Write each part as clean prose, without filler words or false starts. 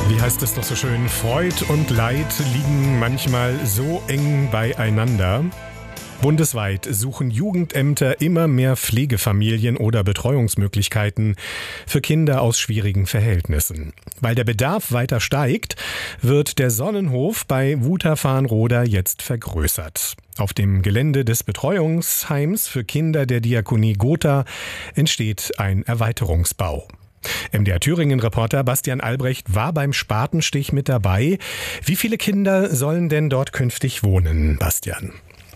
Wie heißt es doch so schön, Freud und Leid liegen manchmal so eng beieinander. Bundesweit suchen Jugendämter immer mehr Pflegefamilien oder Betreuungsmöglichkeiten für Kinder aus schwierigen Verhältnissen. Weil der Bedarf weiter steigt, wird der Sonnenhof bei Wuther-Farnroda jetzt vergrößert. Auf dem Gelände des Betreuungsheims für Kinder der Diakonie Gotha entsteht ein Erweiterungsbau. MDR Thüringen-Reporter Bastian Albrecht war beim Spatenstich mit dabei. Wie viele Kinder sollen denn dort künftig wohnen, Bastian?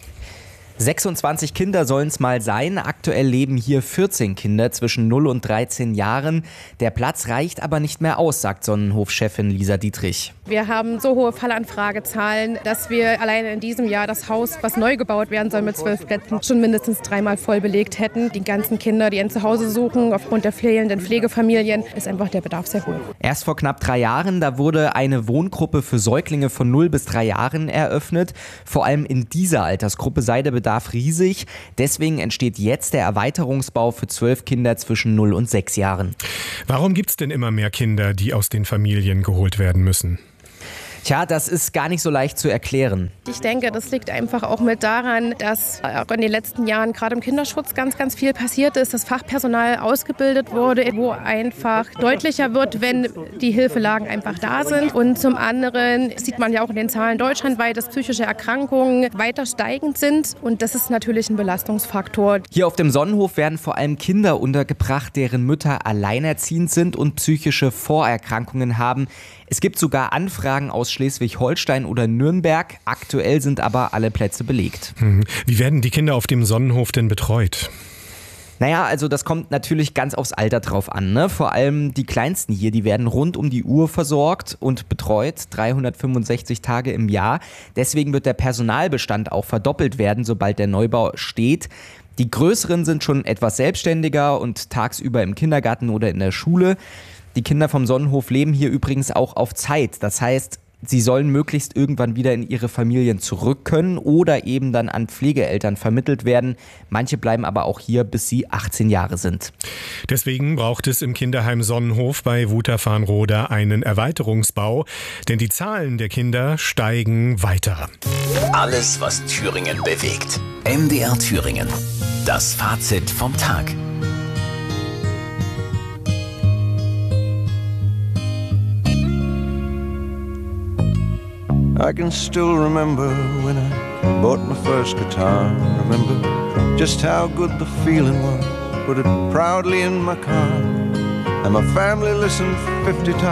26 Kinder sollen es mal sein. Aktuell leben hier 14 Kinder zwischen 0 und 13 Jahren. Der Platz reicht aber nicht mehr aus, sagt Sonnenhof-Chefin Lisa Dietrich. Wir haben so hohe Fallanfragezahlen, dass wir alleine in diesem Jahr das Haus, was neu gebaut werden soll mit 12 Plätzen, schon mindestens 3-mal voll belegt hätten. Die ganzen Kinder, die ein Zuhause suchen, aufgrund der fehlenden Pflegefamilien, ist einfach der Bedarf sehr hoch. Erst vor knapp 3 Jahren, da wurde eine Wohngruppe für Säuglinge von 0 bis 3 Jahren eröffnet. Vor allem in dieser Altersgruppe sei der Bedarf riesig. Deswegen entsteht jetzt der Erweiterungsbau für 12 Kinder zwischen 0 und 6 Jahren. Warum gibt es denn immer mehr Kinder, die aus den Familien geholt werden müssen? Tja, das ist gar nicht so leicht zu erklären. Ich denke, das liegt einfach auch mit daran, dass auch in den letzten Jahren gerade im Kinderschutz ganz, ganz viel passiert ist, dass Fachpersonal ausgebildet wurde, wo einfach deutlicher wird, wenn die Hilfelagen einfach da sind. Und zum anderen sieht man ja auch in den Zahlen deutschlandweit, dass psychische Erkrankungen weiter steigend sind. Und das ist natürlich ein Belastungsfaktor. Hier auf dem Sonnenhof werden vor allem Kinder untergebracht, deren Mütter alleinerziehend sind und psychische Vorerkrankungen haben. Es gibt sogar Anfragen aus Schleswig-Holstein oder Nürnberg. Aktuell sind aber alle Plätze belegt. Wie werden die Kinder auf dem Sonnenhof denn betreut? Naja, also das kommt natürlich ganz aufs Alter drauf an, ne? Vor allem die Kleinsten hier, die werden rund um die Uhr versorgt und betreut, 365 Tage im Jahr. Deswegen wird der Personalbestand auch verdoppelt werden, sobald der Neubau steht. Die Größeren sind schon etwas selbstständiger und tagsüber im Kindergarten oder in der Schule. Die Kinder vom Sonnenhof leben hier übrigens auch auf Zeit. Das heißt, sie sollen möglichst irgendwann wieder in ihre Familien zurück können oder eben dann an Pflegeeltern vermittelt werden. Manche bleiben aber auch hier, bis sie 18 Jahre sind. Deswegen braucht es im Kinderheim Sonnenhof bei Wuther-Farnroda einen Erweiterungsbau, denn die Zahlen der Kinder steigen weiter. Alles, was Thüringen bewegt. MDR Thüringen. Das Fazit vom Tag. I can still remember when I bought my first guitar. Remember just how good the feeling was. Put it proudly in my car, and my family listened 50 times.